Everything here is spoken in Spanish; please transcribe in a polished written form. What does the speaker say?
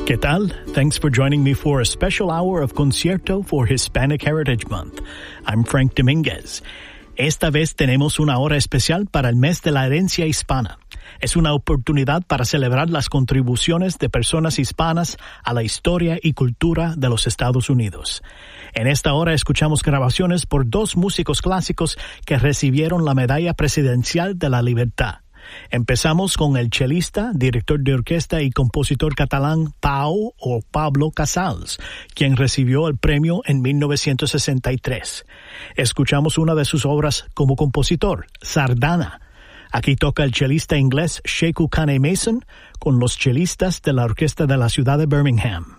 ¿Qué tal? Thanks for joining me for a special hour of concierto for Hispanic Heritage Month. I'm Frank Dominguez. Esta vez tenemos una hora especial para el mes de la herencia hispana. Es una oportunidad para celebrar las contribuciones de personas hispanas a la historia y cultura de los Estados Unidos. En esta hora escuchamos grabaciones por dos músicos clásicos que recibieron la Medalla Presidencial de la Libertad. Empezamos con el chelista, director de orquesta y compositor catalán Pablo Casals, quien recibió el premio en 1963. Escuchamos una de sus obras como compositor, Sardana. Aquí toca el chelista inglés Sheku Kane Mason con los chelistas de la orquesta de la ciudad de Birmingham.